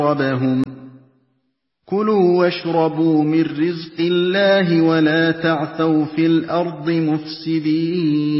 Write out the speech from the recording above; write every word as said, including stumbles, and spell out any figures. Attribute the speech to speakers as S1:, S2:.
S1: وَمَشْرَبَهُمْ ۚ كُلُوا وَاشْرَبُوا مِن رِّزْقِ اللَّهِ وَلَا تَعْثَوْا فِي الْأَرْضِ مُفْسِدِينَ